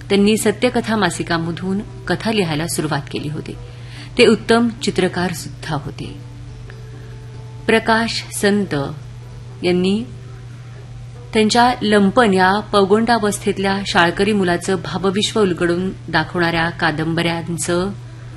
त्यांनी सत्यकथा मासिकामधून कथा लिहायला सुरुवात केली होती. ते उत्तम चित्रकार सुद्धा होते. प्रकाश संत यांनी त्यांच्या लंपन या पौगंडावस्थेतल्या शाळकरी मुलाचं भावविश्व उलगडून दाखवणाऱ्या कादंबऱ्यांचं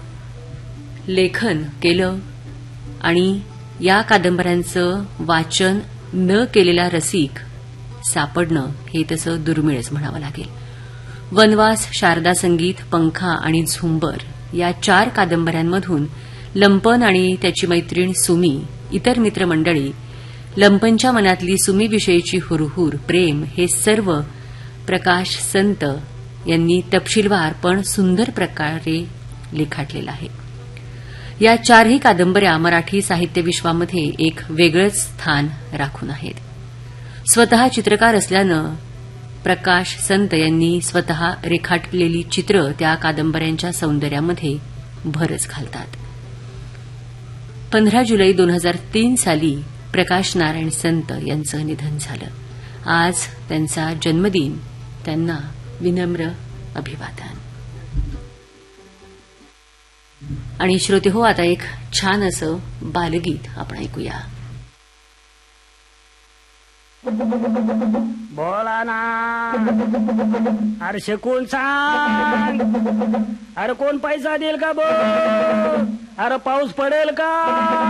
लेखन केलं आणि या कादंबऱ्यांचं वाचन न केलेला रसिक सापडणं हे तसं दुर्मिळच म्हणावं लागेल. वनवास, शारदा संगीत, पंखा आणि झुंबर या 4 कादंबऱ्यांमधून लंपन आणि त्याची मैत्रीण सुमी, इतर मित्रमंडळी, लंपनच्या मनातली सुमीविषयीची हुरहुर, प्रेम हे सर्व प्रकाश संत यांनी तपशीलवार पण सुंदर प्रकारे रेखाटलेलं आहे. या 4ही कादंबऱ्या मराठी साहित्य विश्वामध्ये एक वेगळंच स्थान राखून आहेत. स्वतः चित्रकार असल्यानं प्रकाश संत यांनी स्वतः रेखाटलेली चित्र त्या कादंबऱ्यांच्या सौंदर्यामध्ये भरच घालतात. 15 जुलै 2003 साली प्रकाश नारायण संत यांचं निधन झालं. आज त्यांचा जन्मदिन. त्यांना विनम्र अभिवादन. आणि श्रोते हो, आता एक छान असं बालगीत आपण ऐकूया. बोला ना, अरे शिकून सांग, अरे कोण पैसा देईल का बोल, अरे पाऊस पडेल का.